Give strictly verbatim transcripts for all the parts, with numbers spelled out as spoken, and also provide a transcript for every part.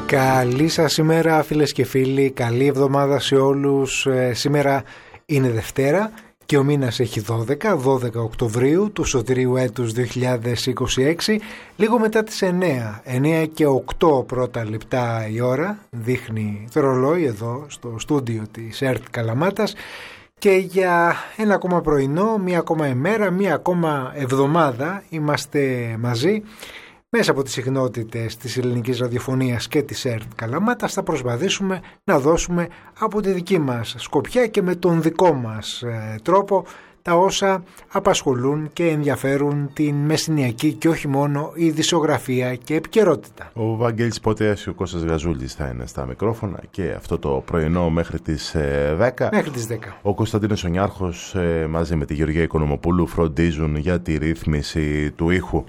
Καλή σας ημέρα φίλες και φίλοι, καλή εβδομάδα σε όλους. ε, Σήμερα είναι Δευτέρα και ο μήνας έχει δώδεκα, δώδεκα Οκτωβρίου του σωτηρίου έτους δύο χιλιάδες είκοσι έξι, λίγο μετά τις εννέα, εννέα και οκτώ πρώτα λεπτά η ώρα, δείχνει το ρολόι εδώ στο στούντιο της ΕΡΤ Καλαμάτας, και για ένα ακόμα πρωινό, μία ακόμα ημέρα, μία ακόμα εβδομάδα είμαστε μαζί μέσα από τις συχνότητες της ελληνικής ραδιοφωνίας και της ΕΡΤ Καλαμάτας. Θα προσπαθήσουμε να δώσουμε από τη δική μας σκοπιά και με τον δικό μας ε, τρόπο τα όσα απασχολούν και ενδιαφέρουν την μεσηνιακή και όχι μόνο ειδησιογραφία και επικαιρότητα. Ο Βαγγέλης Ποτέας και ο Κώστας Γαζούλης θα είναι στα μικρόφωνα και αυτό το πρωινό μέχρι τις ε, δέκα. Μέχρι τις δέκα. Ο Κωνσταντίνος Ονιάρχος ε, μαζί με τη Γεωργία Οικονομοπούλου φροντίζουν για τη ρύθμιση του ήχου.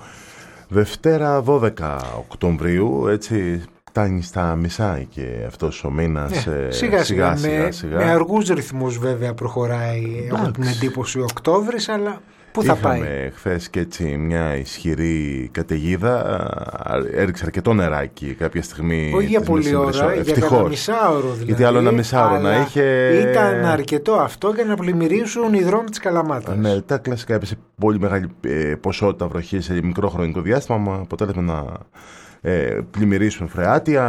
Δευτέρα δώδεκα Οκτωβρίου, έτσι φτάνει στα μισά και αυτός ο μήνας. Ναι, ε, σιγά, σιγά, σιγά, με, σιγά. με αργούς ρυθμούς βέβαια προχωράει. Έχω την εντύπωση ο Οκτώβρης, αλλά πού θα πάει. Είχαμε χθες και έτσι μια ισχυρή καταιγίδα, έριξε αρκετό νεράκι κάποια στιγμή. Όχι για πολλή ώρα, για κανένα μισάωρο δηλαδή. Γιατί άλλο ένα μισάωρο να είχε. Ήταν αρκετό αυτό για να πλημμυρίσουν οι δρόμοι της Καλαμάτας. Ναι, τα κλασικά έπεσε πολύ μεγάλη ε, ποσότητα βροχή σε μικρό χρονικό διάστημα, με αποτέλεσμα να ε, πλημμυρίσουν φρεάτια,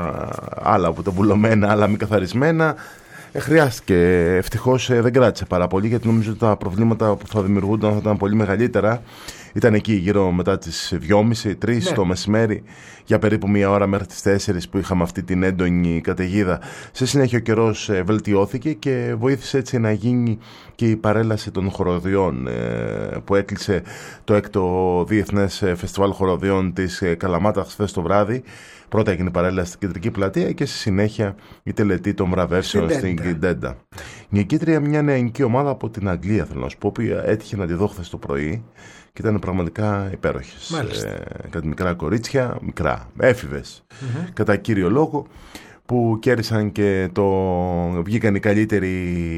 άλλα από τα βουλωμένα, άλλα μη καθαρισμένα. Ε, χρειάστηκε, ευτυχώς ε, δεν κράτησε πάρα πολύ, γιατί νομίζω ότι τα προβλήματα που θα δημιουργούνταν θα ήταν πολύ μεγαλύτερα. Ήταν εκεί γύρω μετά τις δυόμιση τρεις ναι. το μεσημέρι, για περίπου μία ώρα μέχρι τις τέσσερις που είχαμε αυτή την έντονη καταιγίδα. Σε συνέχεια ο καιρός ε, βελτιώθηκε και βοήθησε έτσι να γίνει και η παρέλαση των χοροδιών ε, που έκλεισε το έκτο Διεθνές Φεστιβάλ Χοροδιών της ε, Καλαμάτας χθες το βράδυ. Πρώτα έγινε η παρέλαση στην Κεντρική Πλατεία και στη συνέχεια η τελετή των βραβεύσεων στην Κιντέντα. Νικήτρια μια νεανική ομάδα από την Αγγλία, θέλω να σου πω, που έτυχε να τη δω χθες το πρωί και ήταν πραγματικά υπέροχες. Ε, κάτι μικρά κορίτσια, μικρά, έφηβες mm-hmm. κατά κύριο λόγο, που κέρδισαν και το βγήκαν η καλύτερη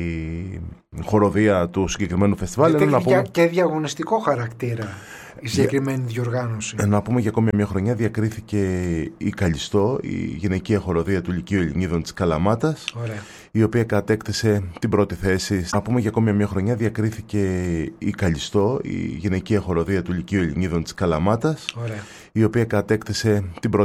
χοροδία του συγκεκριμένου φεστιβάλ. Και, να πούμε... και διαγωνιστικό χαρακτήρα η συγκεκριμένη διοργάνωση. Να πούμε για ακόμη μια χρονιά διακρίθηκε η Καλιστό, η γυναικεία χοροδία του Λυκείου Ελληνίδων της Καλαμάτας. Ωραία. Η οποία κατέκτησε την πρώτη θέση. Να πούμε για ακόμη μια χρονιά διακρίθηκε η Καλιστό, η γυναικεία χοροδία του Λυκείου Ελληνίδων της Καλαμάτας. Ωραία. Η οποία κατέκτησε την πρώτη